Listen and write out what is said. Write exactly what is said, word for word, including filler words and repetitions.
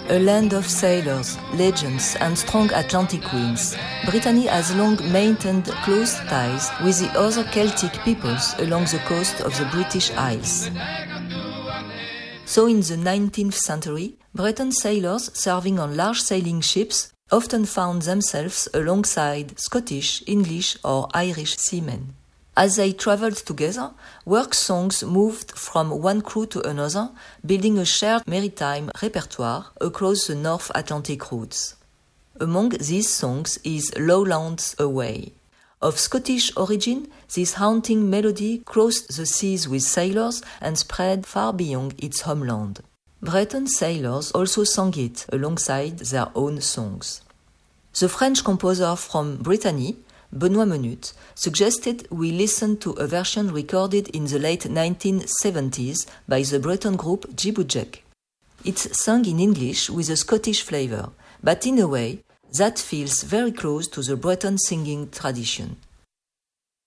A land of sailors, legends and strong Atlantic winds, Brittany has long maintained close ties with the other Celtic peoples along the coast of the British Isles. So in the nineteenth century, Breton sailors serving on large sailing ships often found themselves alongside Scottish, English or Irish seamen. As they traveled together, work songs moved from one crew to another, building a shared maritime repertoire across the North Atlantic routes. Among these songs is Lowlands Away. Of Scottish origin, this haunting melody crossed the seas with sailors and spread far beyond its homeland. Breton sailors also sang it alongside their own songs. The French composer from Brittany, Benoît Menut, suggested we listen to a version recorded in the late nineteen seventies by the Breton group Djiboudjek. It's sung in English with a Scottish flavor, but in a way that feels very close to the Breton singing tradition.